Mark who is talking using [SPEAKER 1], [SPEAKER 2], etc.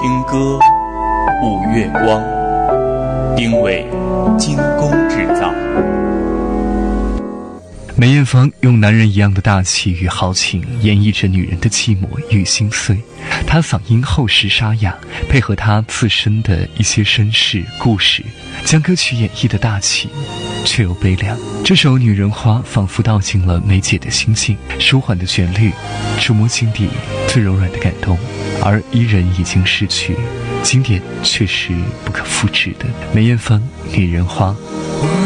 [SPEAKER 1] 听歌，舞月光，丁伟精工制造。
[SPEAKER 2] 梅艳芳用男人一样的大气与豪情演绎着女人的寂寞与心碎，她嗓音厚实沙哑，配合她自身的一些身世故事，将歌曲演绎的大气却又悲凉。这首《女人花》仿佛道尽了梅姐的心境，舒缓的旋律触摸心底最柔软的感动，而伊人已经逝去，经典却是不可复制的。梅艳芳《女人花》。